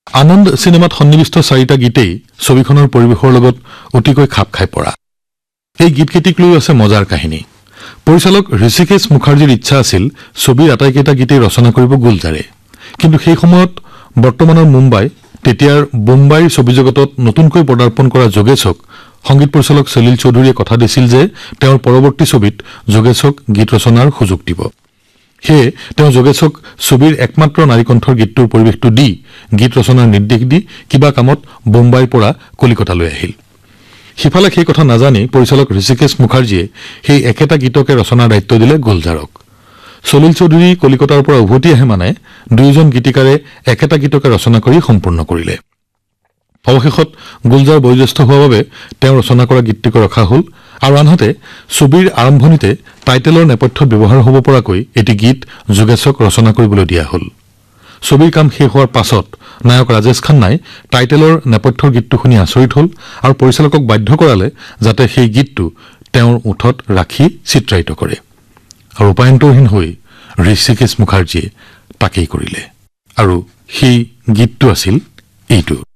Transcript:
আনন্দ সিনেমাত সন্নিবিষ্ট 4টা গীতেই ছবিখনৰ পৰিৱেশৰ লগত অতিকৈ খাপ খাই পৰা এই গীতকেইটিক লৈ আছে মজাৰ কাহিনী পৰিচালক ঋষিকেশ মুখাৰ্জীৰ ইচ্ছা আছিল ছবিৰ আটাইকেইটা গীতেই ৰচনা কৰিব গুলজাৰে কিন্তু সেই সময়ত বৰ্তমানৰ মুম্বাই তেতিয়াৰ বোম্বাইৰ ছবি জগতত নতুনকৈ পদাৰ্পণ কৰা যোগেশক সংগীত পৰিচালক সলিল চৌধুৰীয়ে কথা দিছিল যে তেওঁৰ পৰৱৰ্তী ছবিত যোগেশক গীত ৰচনাৰ সুযোগ দিব হে তেওঁ যোগেশক ছবিৰ একমাত্ৰ নাৰীকণ্ঠৰ গীতটোৰ পৰিৱেশটো দি গীত ৰচনাৰ নিৰ্দেশ দি কিবা কামত বোম্বাইৰ পৰা কলিকতালৈ আহিল সিফালে সেই কথা নাজানি পৰিচালক ঋষিকেশ মুখাৰ্জীয়ে সেই একেটা গীতকে ৰচনাৰ দায়িত্ব দিলে গুলজাৰক সলিল চৌধুৰী কলিকতাৰ পৰা উভতি আহে মানে দুয়োজন গীতিকাৰে একেটা গীতকে ৰচনা কৰি সম্পূৰ্ণ কৰিলে অৱশেষত গুলজাৰ বয়োজ্যেষ্ঠ হোৱাৰ বাবে তেওঁ ৰচনা কৰা গীতটিক ৰখা হ'ল আৰু আনহাতে ছবিৰ আৰম্ভণিতে টাইটেলৰ নেপথ্যত ব্যৱহাৰ হ'ব পৰাকৈ এটি গীত যোগেশক ৰচনা কৰিবলৈ দিয়া হ'ল ছবিৰ কাম শেষ হোৱাৰ পাছত নায়ক ৰাজেশ খান্নাই টাইটেলৰ নেপথ্যৰ গীতটো শুনি আচৰিত হ'ল আৰু পৰিচালকক বাধ্য কৰালে যাতে সেই গীতটো তেওঁৰ ওঠত ৰাখি চিত্ৰায়িত কৰে আৰু উপায়ন্তৰহীন হৈ ঋষিকেশ মুখাৰ্জীয়ে তাকেই কৰিলে আৰু সেই গীতটো আছিল এইটো